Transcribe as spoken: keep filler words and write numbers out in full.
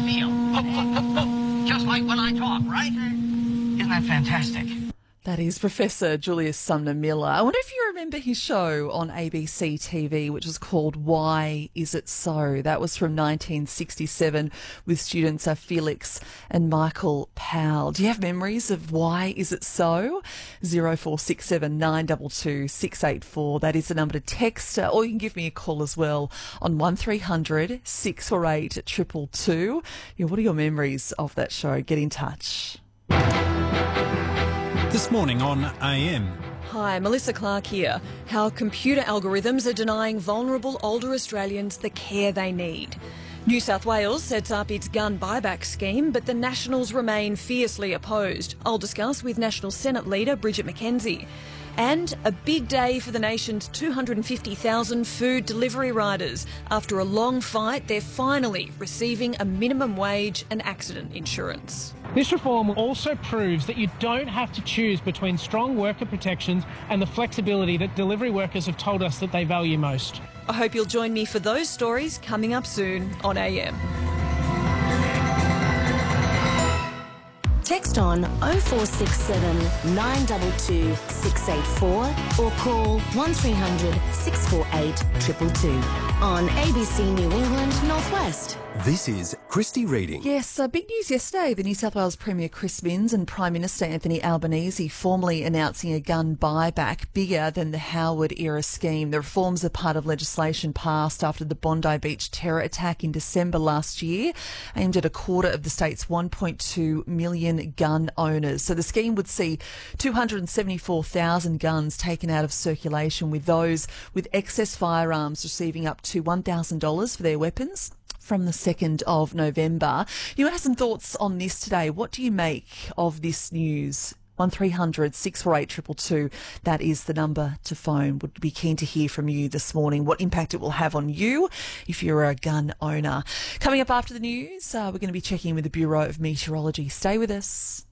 appeal. Hook, hook, hook, hook. Just like when I talk, right? Isn't that fantastic? That is Professor Julius Sumner Miller. I wonder if you remember his show on A B C T V, which was called Why Is It So? That was from nineteen sixty-seven with students uh, Felix and Michael Powell. Do you have memories of Why Is It So? zero four six seven nine two two six eight four. That is the number to text, uh, or you can give me a call as well on one three hundred six four eight two two two. Yeah, what are your memories of that show? Get in touch. This morning on A M. Hi, Melissa Clark here. How computer algorithms are denying vulnerable older Australians the care they need. New South Wales sets up its gun buyback scheme, but the Nationals remain fiercely opposed. I'll discuss with National Senate leader Bridget McKenzie. And a big day for the nation's two hundred fifty thousand food delivery riders. After a long fight, they're finally receiving a minimum wage and accident insurance. This reform also proves that you don't have to choose between strong worker protections and the flexibility that delivery workers have told us that they value most. I hope you'll join me for those stories coming up soon on A M. Text on oh four six seven nine two two six eight four or call one three hundred six four eight two two two on A B C New England Northwest. This is Christy Reading. Yes, uh, big news yesterday. The New South Wales Premier Chris Minns and Prime Minister Anthony Albanese formally announcing a gun buyback bigger than the Howard-era scheme. The reforms are part of legislation passed after the Bondi Beach terror attack in December last year, aimed at a quarter of the state's one point two million gun owners. So the scheme would see two hundred seventy-four thousand guns taken out of circulation, with those with excess firearms receiving up to one thousand dollars for their weapons from the second of November. You had some thoughts on this today. What do you make of this news? one three hundred six four eight two two two. That is the number to phone. Would be keen to hear from you this morning, what impact it will have on you if you're a gun owner. Coming up after the news, uh, we're going to be checking with the Bureau of Meteorology. Stay with us.